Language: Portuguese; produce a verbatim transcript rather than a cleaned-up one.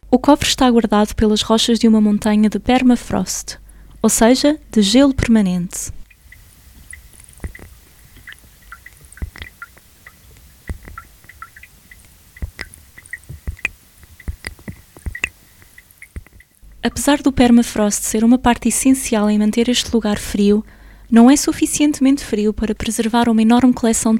O cofre está guardado pelas rochas de uma montanha de permafrost, ou seja, de gelo permanente. Apesar do permafrost ser uma parte essencial em manter este lugar frio, não é suficientemente frio para preservar uma enorme coleção